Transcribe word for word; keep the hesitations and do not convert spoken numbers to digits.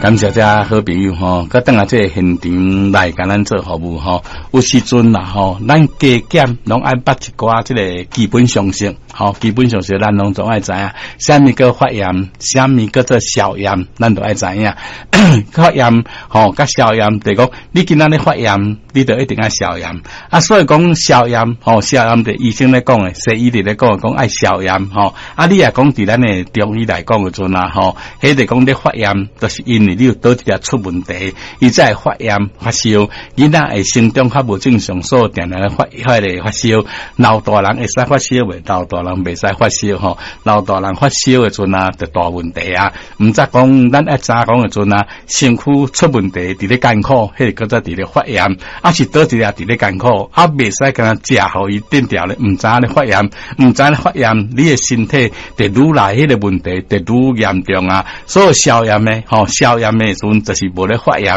感谢这好朋友吼，佮等下这个现场来甲咱做服务吼。有时阵啦吼，咱加减拢爱捌一寡这个基本常识，吼，基本常识咱拢总爱知影。啥物叫发炎，啥物叫做消炎，咱都爱知影。发炎吼，甲消炎就是讲，你今仔日发炎，你就一定爱消炎。啊，所以讲消炎吼，消炎的医生咧讲诶，西医伫咧讲讲爱消炎吼。啊，你也讲伫咱诶中医来讲诶阵啊吼，迄个讲咧发炎，就是因为你有倒一条出问题，伊才会发炎发烧。囡仔会生长较无正常，所以定定咧发发咧发烧。老大人会使发烧袂？老大人袂使发烧吼。老大人发烧诶阵啊，就大问题啊。毋则讲咱一早讲诶阵啊，身躯出问题，伫咧艰苦，迄个叫做伫咧发炎。啊是倒一条伫咧艰苦，啊袂使干食互伊定调咧，毋知影咧发炎，毋知影咧发炎，你诶身體就愈來迄個問題就愈嚴重啊。所以消炎诶，吼消炎诶時陣就是無咧發炎。